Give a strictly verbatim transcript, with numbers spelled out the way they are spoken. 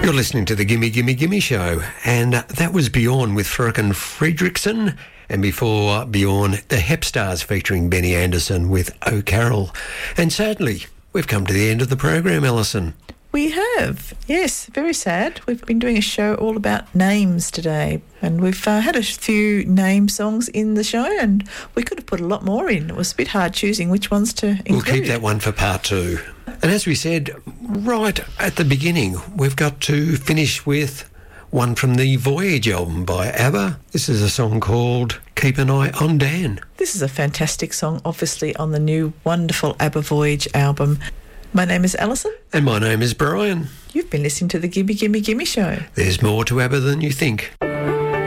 You're listening to the Gimme Gimme Gimme Show, and that was Bjorn with Fröken Fredriksson, and before Bjorn, the Hepstars featuring Benny Andersson with Oh Carol. And sadly, we've come to the end of the program, Alison. We have, yes, very sad. We've been doing a show all about names today, and we've uh, had a few name songs in the show, and we could have put a lot more in. It was a bit hard choosing which ones to include. We'll keep that one for part two. And as we said right at the beginning, we've got to finish with one from the Voyage album by ABBA. This is a song called Keep an Eye on Dan. This is a fantastic song, obviously, on the new wonderful ABBA Voyage album. My name is Alison. And my name is Brian. You've been listening to the Gimme Gimme Gimme Show. There's more to ABBA than you think.